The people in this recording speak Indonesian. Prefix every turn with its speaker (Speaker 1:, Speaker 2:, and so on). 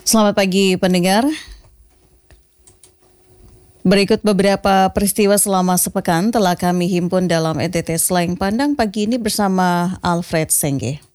Speaker 1: Selamat pagi pendengar. Berikut beberapa peristiwa selama sepekan telah kami himpun dalam NTT Slang Pandang pagi ini bersama Alfred Sengge.